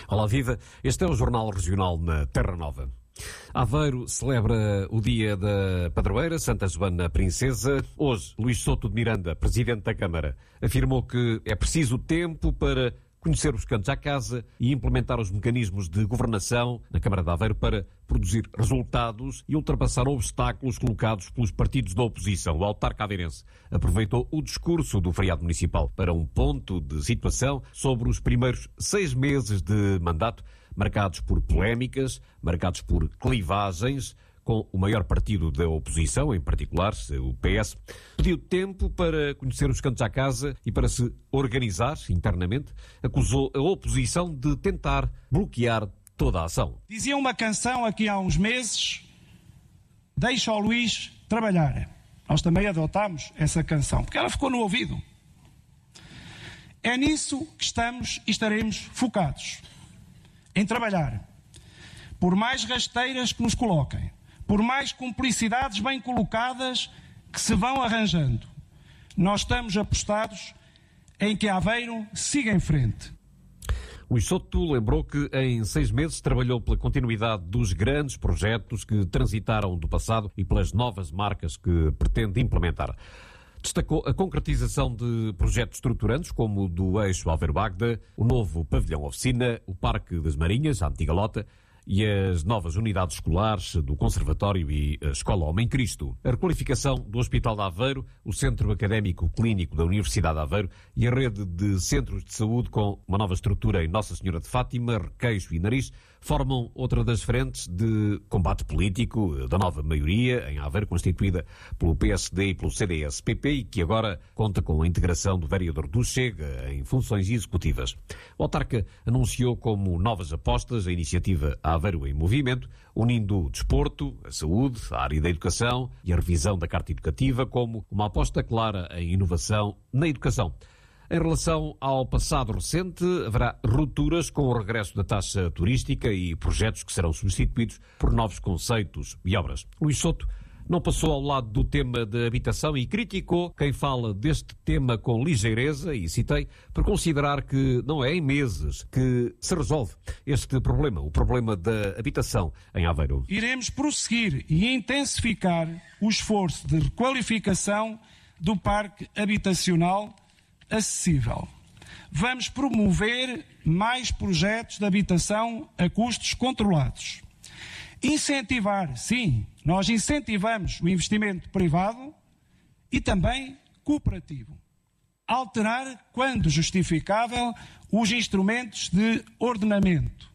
Olá, viva. Este é o Jornal Regional na Terra Nova. Aveiro celebra o dia da padroeira, Santa Joana Princesa. Hoje, Luís Souto de Miranda, Presidente da Câmara, afirmou que é preciso tempo para conhecer os cantos à casa e implementar os mecanismos de governação na Câmara de Aveiro para produzir resultados e ultrapassar obstáculos colocados pelos partidos da oposição. O autarca aveirense aproveitou o discurso do feriado municipal para um ponto de situação sobre os primeiros 6 meses de mandato, marcados por polémicas, marcados por clivagens, com o maior partido da oposição, em particular o PS, pediu tempo para conhecer os cantos à casa e para se organizar internamente. Acusou a oposição de tentar bloquear toda a ação. Dizia uma canção aqui há uns meses: deixa o Luís trabalhar. Nós também adotámos essa canção, porque ela ficou no ouvido. É nisso que estamos e estaremos focados, em trabalhar. Por mais rasteiras que nos coloquem, por mais cumplicidades bem colocadas que se vão arranjando, nós estamos apostados em que Aveiro siga em frente. Luís Souto lembrou que em 6 meses trabalhou pela continuidade dos grandes projetos que transitaram do passado e pelas novas marcas que pretende implementar. Destacou a concretização de projetos estruturantes como o do eixo Aveiro-Bagda, o novo pavilhão oficina, o Parque das Marinhas, a antiga Lota, e as novas unidades escolares do Conservatório e a Escola Homem Cristo. A requalificação do Hospital de Aveiro, o Centro Académico Clínico da Universidade de Aveiro e a rede de centros de saúde com uma nova estrutura em Nossa Senhora de Fátima, Requeixo e Nariz formam outra das frentes de combate político da nova maioria em Aveiro, constituída pelo PSD e pelo CDS-PP e que agora conta com a integração do vereador do Chega em funções executivas. O autarca anunciou como novas apostas a iniciativa Aveiro em Movimento, unindo o desporto, a saúde, a área da educação e a revisão da Carta Educativa como uma aposta clara em inovação na educação. Em relação ao passado recente, haverá rupturas com o regresso da taxa turística e projetos que serão substituídos por novos conceitos e obras. Luís Souto não passou ao lado do tema da habitação e criticou quem fala deste tema com ligeireza, e citei, por considerar que não é em meses que se resolve este problema, o problema da habitação em Aveiro. Iremos prosseguir e intensificar o esforço de requalificação do parque habitacional acessível. Vamos promover mais projetos de habitação a custos controlados. Incentivar, sim, nós incentivamos o investimento privado e também cooperativo. Alterar, quando justificável, os instrumentos de ordenamento.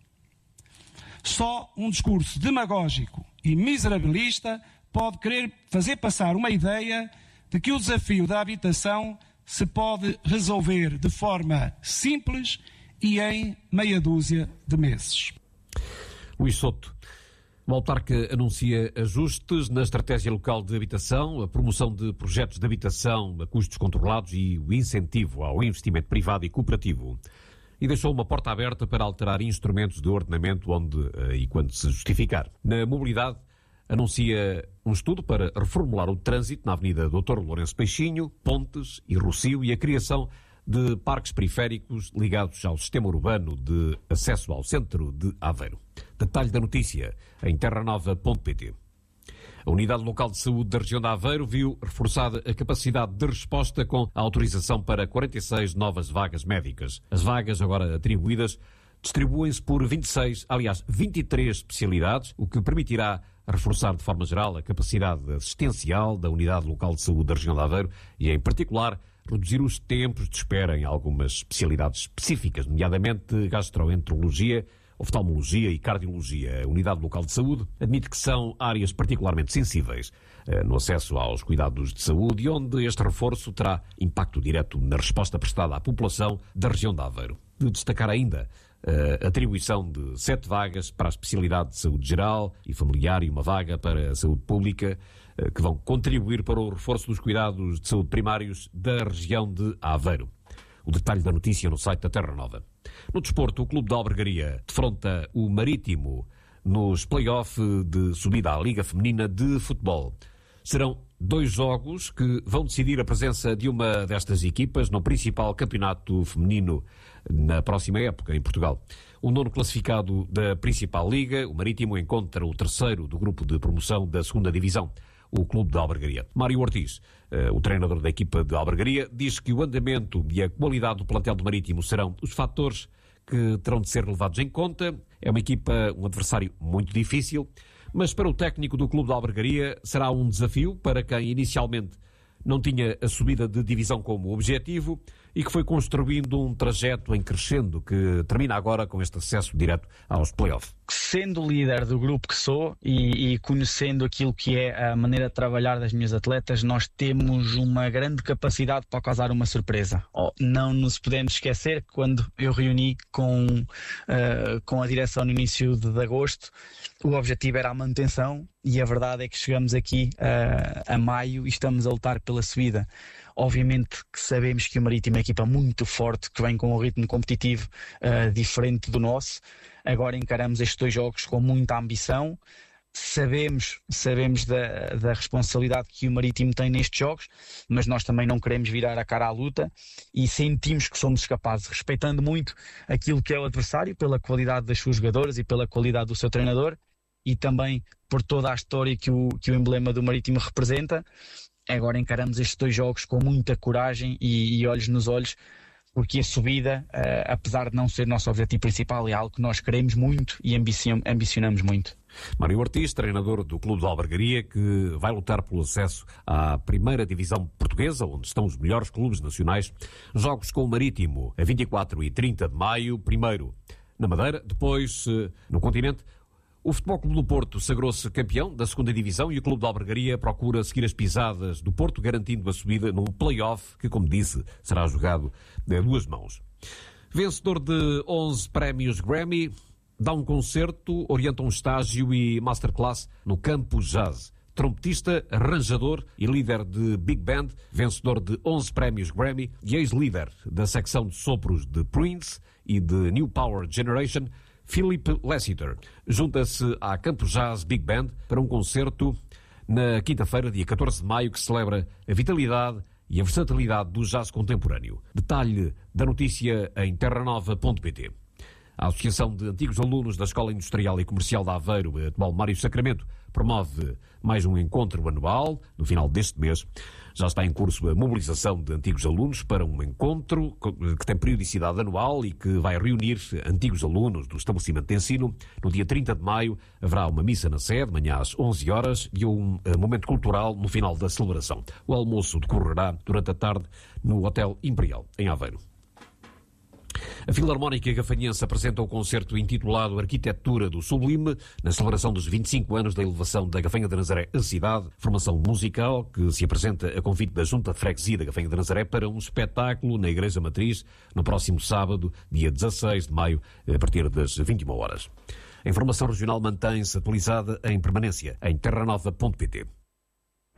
Só um discurso demagógico e miserabilista pode querer fazer passar uma ideia de que o desafio da habitação se pode resolver de forma simples e em meia dúzia de meses. Luís Souto. O autarca anuncia ajustes na estratégia local de habitação, a promoção de projetos de habitação a custos controlados e o incentivo ao investimento privado e cooperativo. E deixou uma porta aberta para alterar instrumentos de ordenamento onde e quando se justificar. Na mobilidade, anuncia um estudo para reformular o trânsito na Avenida Dr. Lourenço Peixinho, Pontes e Rossio e a criação de parques periféricos ligados ao sistema urbano de acesso ao centro de Aveiro. Detalhe da notícia em terranova.pt. A Unidade Local de Saúde da região de Aveiro viu reforçada a capacidade de resposta com a autorização para 46 novas vagas médicas. As vagas agora atribuídas distribuem-se por 23 especialidades, o que permitirá reforçar de forma geral a capacidade assistencial da Unidade Local de Saúde da região de Aveiro e, em particular, reduzir os tempos de espera em algumas especialidades específicas, nomeadamente gastroenterologia, oftalmologia e cardiologia. A Unidade Local de Saúde admite que são áreas particularmente sensíveis no acesso aos cuidados de saúde e onde este reforço terá impacto direto na resposta prestada à população da região de Aveiro. De destacar ainda a atribuição de 7 vagas para a especialidade de saúde geral e familiar e uma vaga para a saúde pública, que vão contribuir para o reforço dos cuidados de saúde primários da região de Aveiro. O detalhe da notícia no site da Terra Nova. No desporto, o Clube da Albergaria defronta o Marítimo nos play-off de subida à Liga Feminina de Futebol. Serão 2 jogos que vão decidir a presença de uma destas equipas no principal campeonato feminino na próxima época em Portugal. O nono classificado da principal liga, o Marítimo, encontra o terceiro do grupo de promoção da segunda divisão, o Clube de Albergaria. Mário Ortiz, o treinador da equipa de Albergaria, diz que o andamento e a qualidade do plantel do Marítimo serão os fatores que terão de ser levados em conta. É uma equipa, um adversário muito difícil, mas para o técnico do Clube de Albergaria será um desafio para quem inicialmente não tinha a subida de divisão como objetivo e que foi construindo um trajeto em crescendo que termina agora com este acesso direto aos play-offs. Sendo líder do grupo que sou e conhecendo aquilo que é a maneira de trabalhar das minhas atletas, nós temos uma grande capacidade para causar uma surpresa. Não nos podemos esquecer que quando eu reuni com a direção no início de agosto, o objetivo era a manutenção e a verdade é que chegamos aqui a maio e estamos a lutar pela subida. Obviamente que sabemos que o Marítimo é uma equipa muito forte, que vem com um ritmo competitivo diferente do nosso. Agora encaramos estes 2 jogos com muita ambição. Sabemos da responsabilidade que o Marítimo tem nestes jogos, mas nós também não queremos virar a cara à luta e sentimos que somos capazes, respeitando muito aquilo que é o adversário, pela qualidade das suas jogadoras e pela qualidade do seu treinador e também por toda a história que o emblema do Marítimo representa. Agora encaramos estes 2 jogos com muita coragem e olhos nos olhos, porque a subida, apesar de não ser nosso objetivo principal, é algo que nós queremos muito e ambicionamos muito. Mário Ortiz, treinador do Clube de Albergaria, que vai lutar pelo acesso à primeira divisão portuguesa, onde estão os melhores clubes nacionais. Jogos com o Marítimo a 24 e 30 de maio, primeiro na Madeira, depois no continente. O Futebol Clube do Porto sagrou-se campeão da segunda divisão e o Clube de Albergaria procura seguir as pisadas do Porto, garantindo a subida num play-off que, como disse, será jogado a 2 mãos. Vencedor de 11 prémios Grammy, dá um concerto, orienta um estágio e masterclass no Campus Jazz. Trompetista, arranjador e líder de Big Band, vencedor de 11 prémios Grammy e ex-líder da secção de sopros de Prince e de New Power Generation, Philip Lassiter junta-se à Campus Jazz Big Band para um concerto na quinta-feira, dia 14 de maio, que celebra a vitalidade e a versatilidade do jazz contemporâneo. Detalhe da notícia em terranova.pt. A Associação de Antigos Alunos da Escola Industrial e Comercial de Aveiro, Atual Mário Sacramento, promove mais um encontro anual no final deste mês. Já está em curso a mobilização de antigos alunos para um encontro que tem periodicidade anual e que vai reunir antigos alunos do estabelecimento de ensino. No dia 30 de maio haverá uma missa na sede, manhã às 11 horas, e um momento cultural no final da celebração. O almoço decorrerá durante a tarde no Hotel Imperial, em Aveiro. A Filarmónica Gafanhense apresenta o concerto intitulado Arquitetura do Sublime, na celebração dos 25 anos da elevação da Gafanha de Nazaré à cidade, formação musical que se apresenta a convite da Junta de Freguesia da Gafanha de Nazaré para um espetáculo na Igreja Matriz no próximo sábado, dia 16 de maio, a partir das 21 horas. A informação regional mantém-se atualizada em permanência em terranova.pt.